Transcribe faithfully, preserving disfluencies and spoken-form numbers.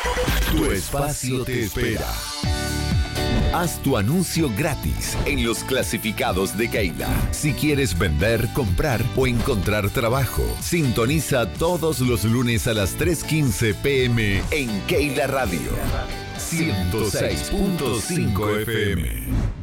Tu espacio te espera. Haz tu anuncio gratis en los clasificados de Keila. Si quieres vender, comprar o encontrar trabajo, sintoniza todos los lunes a las tres quince pm en Keila Radio ciento seis punto cinco F M.